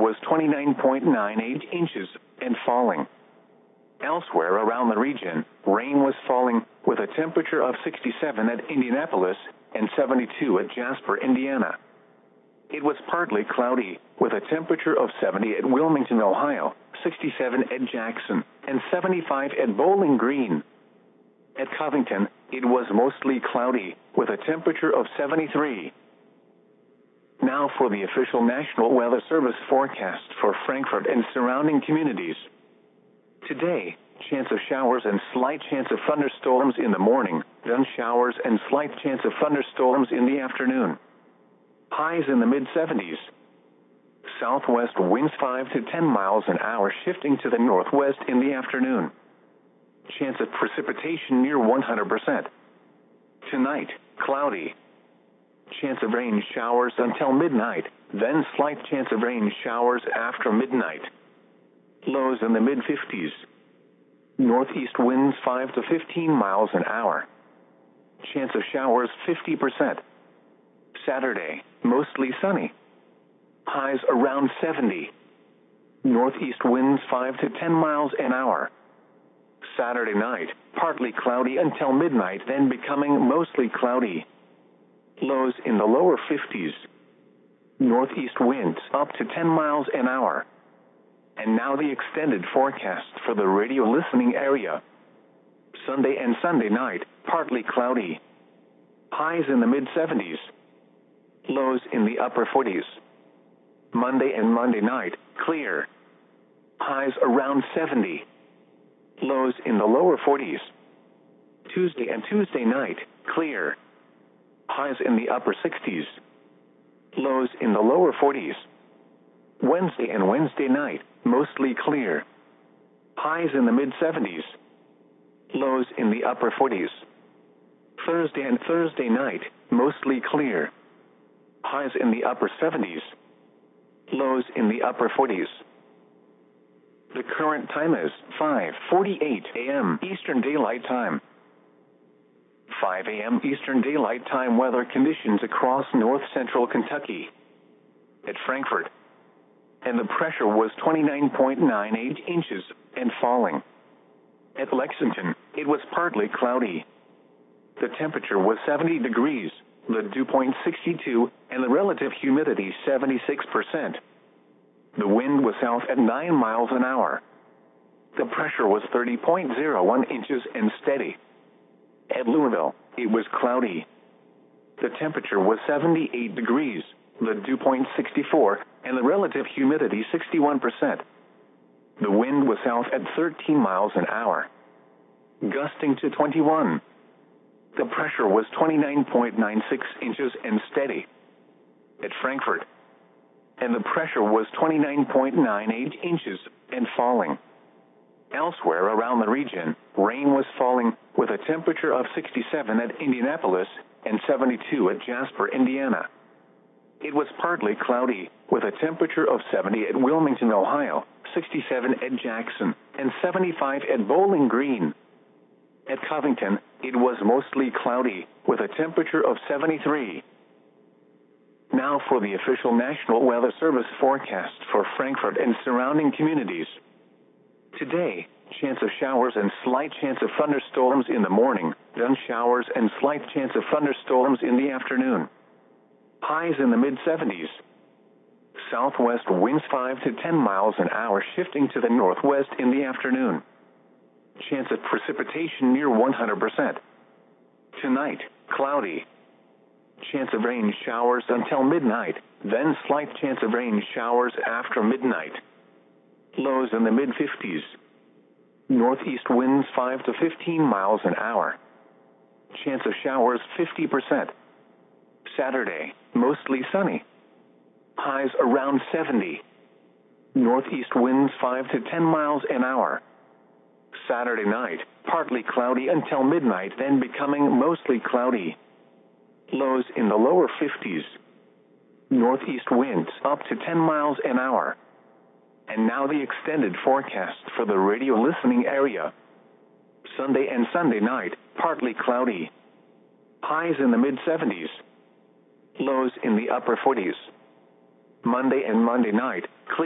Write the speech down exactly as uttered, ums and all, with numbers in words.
was twenty-nine point nine eight inches and falling. Elsewhere around the region, rain was falling, with a temperature of sixty-seven at Indianapolis and seventy-two at Jasper, Indiana. It was partly cloudy, with a temperature of seventy at Wilmington, Ohio, sixty-seven at Jackson, and seventy-five at Bowling Green. At Covington, it was mostly cloudy, with a temperature of seventy-three. Now for the official National Weather Service forecast for Frankfort and surrounding communities. Today, chance of showers and slight chance of thunderstorms in the morning, then showers and slight chance of thunderstorms in the afternoon. Highs in the mid seventies. Southwest winds five to ten miles an hour shifting to the northwest in the afternoon. Chance of precipitation near one hundred percent. Tonight, cloudy. Chance of rain showers until midnight, then slight chance of rain showers after midnight. Lows in the mid fifties. Northeast winds five to fifteen miles an hour. Chance of showers fifty percent. Saturday, mostly sunny. Highs around seventy. Northeast winds five to ten miles an hour. Saturday night, partly cloudy until midnight, then becoming mostly cloudy. Lows in the lower fifties. Northeast winds up to ten miles an hour. And now the extended forecast for the radio listening area. Sunday and Sunday night, partly cloudy. Highs in the mid seventies. Lows in the upper forties. Monday and Monday night, clear. Highs around seventy. Lows in the lower forties. Tuesday and Tuesday night, clear. Highs in the upper sixties. Lows in the lower forties. Wednesday and Wednesday night, mostly clear. Highs in the mid seventies. Lows in the upper forties. Thursday and Thursday night, mostly clear. Highs in the upper seventies. Lows in the upper forties. The current time is five forty-eight a m Eastern Daylight Time. five a m Eastern Daylight Time weather conditions across north central Kentucky. At Frankfort, and the pressure was twenty-nine point nine eight inches and falling. At Lexington, it was partly cloudy. The temperature was seventy degrees, the dew point sixty-two, and the relative humidity seventy-six percent. The wind was south at nine miles an hour. The pressure was thirty point zero one inches and steady. At Louisville, it was cloudy. The temperature was seventy-eight degrees, the dew point sixty-four, and the relative humidity sixty-one percent. The wind was south at thirteen miles an hour, gusting to twenty-one. The pressure was twenty-nine point nine six inches and steady. At Frankfort, and the pressure was twenty-nine point nine eight inches and falling. Elsewhere around the region, rain was falling, with a temperature of sixty-seven at Indianapolis and seventy-two at Jasper, Indiana. It was partly cloudy, with a temperature of seventy at Wilmington, Ohio, sixty-seven at Jackson, and seventy-five at Bowling Green. At Covington, it was mostly cloudy, with a temperature of seventy-three. Now for the official National Weather Service forecast for Frankfort and surrounding communities. Today, chance of showers and slight chance of thunderstorms in the morning, then showers and slight chance of thunderstorms in the afternoon. Highs in the mid seventies. Southwest winds five to ten miles an hour shifting to the northwest in the afternoon. Chance of precipitation near one hundred percent. Tonight, cloudy. Chance of rain showers until midnight, then slight chance of rain showers after midnight. Lows in the mid fifties. Northeast winds five to fifteen miles an hour. Chance of showers fifty percent. Saturday, mostly sunny. Highs around seventy. Northeast winds five to ten miles an hour. Saturday night, partly cloudy until midnight, then becoming mostly cloudy. Lows in the lower fifties. Northeast winds up to ten miles an hour. And now the extended forecast for the radio listening area. Sunday and Sunday night, partly cloudy. Highs in the mid seventies. Lows in the upper forties. Monday and Monday night, clear.